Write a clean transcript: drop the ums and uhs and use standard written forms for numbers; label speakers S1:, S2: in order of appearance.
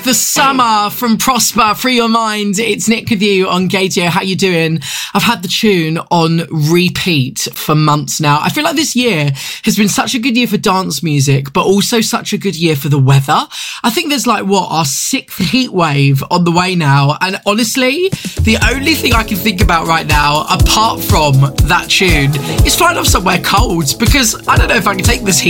S1: The Summer from Prosper, Free Your Mind. It's Nick with you on Gaydio. How you doing? I've had the tune on repeat for months now. I feel like this year has been such a good year for dance music, but also such a good year for the weather. I think there's our sixth heat wave on the way now. And honestly, the only thing I can think about right now, apart from that tune, is flying off somewhere cold, because I don't know if I can take this heat